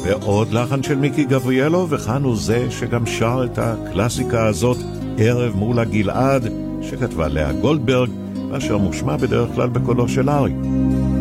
ועוד לחן של מיקי גבריאלו, וכאן הוא זה שגם שר את הקלאסיקה הזאת, ערב מול הגלעד, שכתבה לאה גולדברג, אשר מושמע בדרך כלל בקולו של ארי.